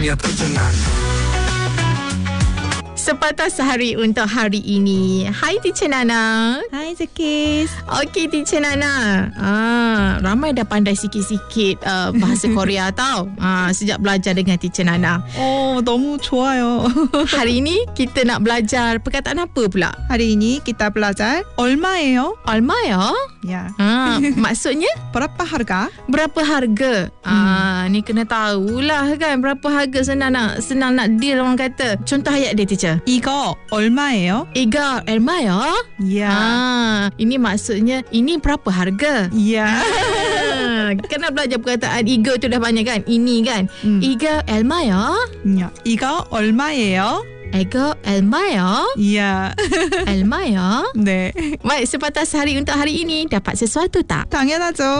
Sepatah sehari untuk hari ini. Hai Teacher Nana. Hai Zekis. Okey Teacher Nana. Ramai dah pandai sikit-sikit bahasa Korea tau. Sejak belajar dengan Teacher Nana. 너무 좋아요. Hari ini kita nak belajar perkataan apa pula? hari ini kita belajar 얼마예요? Almaya? Ya. Maksudnya berapa harga? berapa harga? Ni kena tahulah kan berapa harga, senang nak deal orang kata. Contoh ayat dia Teacher. 이거 얼마예요? Iga almaya? Ya. Ini maksudnya ini berapa harga? Ya. Kan nak belajar perkataan iga tu dah banyak kan? Ini kan? Iga almaya? Ya. 이거 얼마예요? Iga almaya? Ya. Almaya? 네. Baik, sepatah sehari untuk hari ini dapat sesuatu tak? 당연하죠.